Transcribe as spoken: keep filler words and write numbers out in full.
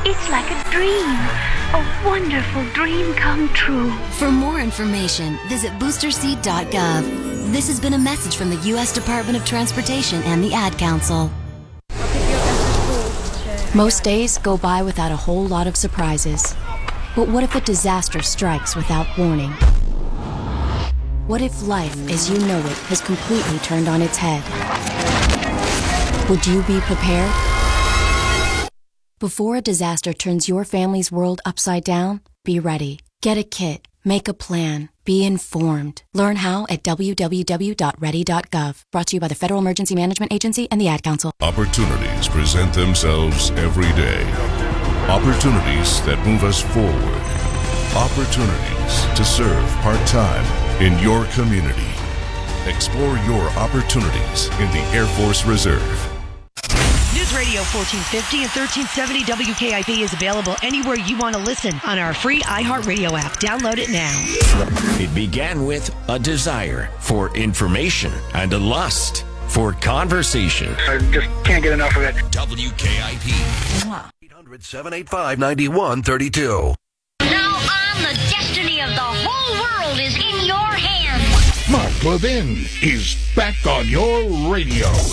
It's like a dream. A wonderful dream come true. For more information, visit booster seat dot gov. This has been a message from the U S Department of Transportation and the Ad Council. Most days go by without a whole lot of surprises. But what if a disaster strikes without warning? What if life, as you know it, has completely turned on its head? Would you be prepared? Before a disaster turns your family's world upside down, be ready. Get a kit. Make a plan. Be informed. Learn how at w w w dot ready dot gov. Brought to you by the Federal Emergency Management Agency and the Ad Council. Opportunities present themselves every day. Opportunities that move us forward. Opportunities to serve part-time in your community. Explore your opportunities in the Air Force Reserve. News Radio fourteen fifty and thirteen seventy W K I B is available anywhere you want to listen on our free iHeartRadio app. Download it now. It began with a desire for information and a lust for conversation. I just can't get enough of it. W K I P. eight hundred, seven eight five, nine one three two. Now on, the destiny of the whole world is in your hands. Mark Levin is back on your radio.